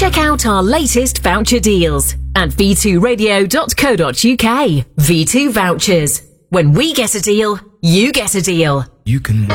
Check out our latest voucher deals at v2radio.co.uk. V2 Vouchers. When we get a deal, you get a deal. You can